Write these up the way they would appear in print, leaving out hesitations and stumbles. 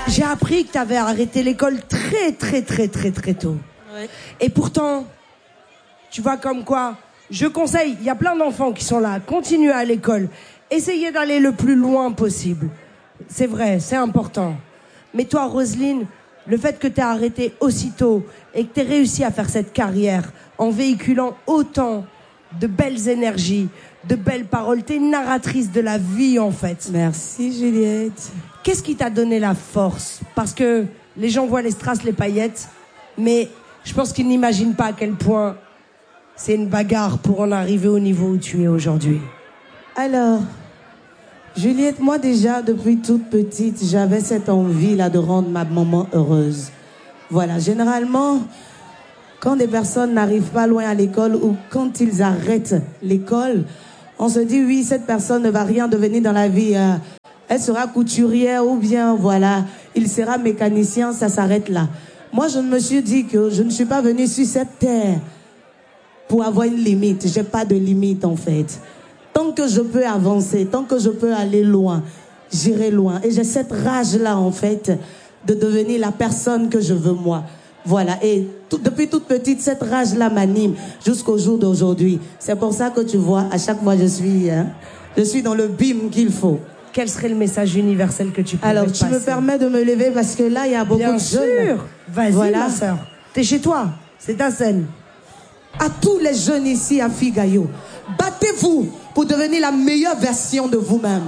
J'ai appris que tu avais arrêté l'école très tôt. Ouais. Et pourtant, tu vois comme quoi, je conseille, il y a plein d'enfants qui sont là, continuez à l'école, essayez d'aller le plus loin possible. C'est vrai, c'est important. Mais toi, Roselyne, le fait que tu aies arrêté aussitôt et que tu aies réussi à faire cette carrière en véhiculant autant de belles énergies, de belles paroles, tu es une narratrice de la vie en fait. Merci Juliette. Qu'est-ce qui t'a donné la force? Parce que les gens voient les strass, les paillettes, mais je pense qu'ils n'imaginent pas à quel point c'est une bagarre pour en arriver au niveau où tu es aujourd'hui. Alors, Juliette, moi déjà, depuis toute petite, j'avais cette envie-là de rendre ma maman heureuse. Voilà, généralement, quand des personnes n'arrivent pas loin à l'école ou quand ils arrêtent l'école, on se dit, oui, cette personne ne va rien devenir dans la vie. Elle sera couturière ou bien, voilà, il sera mécanicien, ça s'arrête là. Moi, je me suis dit que je ne suis pas venue sur cette terre pour avoir une limite. J'ai pas de limite, en fait. Tant que je peux avancer, tant que je peux aller loin, j'irai loin. Et j'ai cette rage-là, en fait, de devenir la personne que je veux, moi. Voilà. Et depuis toute petite, cette rage-là m'anime jusqu'au jour d'aujourd'hui. C'est pour ça que tu vois, à chaque fois, je suis dans le bim qu'il faut. Quel serait le message universel que tu pourrais Alors, passer? tu me permets de me lever parce que là, il y a beaucoup Bien de sûr. jeunes. Vas-y, Voilà. ma sœur. T'es chez toi. C'est ta scène. À tous les jeunes ici à Figayo, battez-vous pour devenir la meilleure version de vous-même.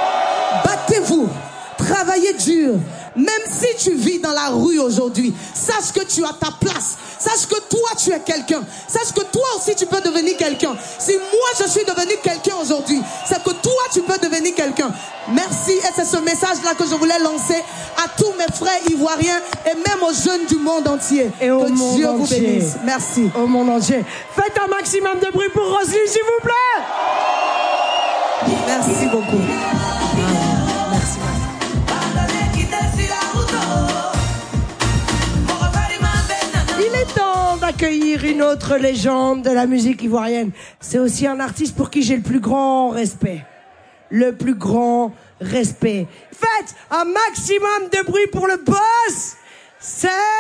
Battez-vous, travaillez dur. Même si tu vis dans la rue aujourd'hui, sache que tu as ta place. Sache que toi, tu es quelqu'un. Sache que toi aussi, tu peux devenir quelqu'un. Si moi, je suis devenu quelqu'un aujourd'hui, c'est que toi, tu peux devenir quelqu'un. Merci. Et c'est ce message-là que je voulais lancer à tous mes frères ivoiriens et même aux jeunes du monde entier. Et au que monde Dieu vous entier. bénisse. Merci. Au monde entier. Faites un maximum de bruit pour Roselyne, s'il vous plaît. Merci beaucoup. Merci. Il est temps d'accueillir une autre légende de la musique ivoirienne. C'est aussi un artiste pour qui j'ai le plus grand respect. Le plus grand respect. Faites un maximum de bruit pour le boss. C'est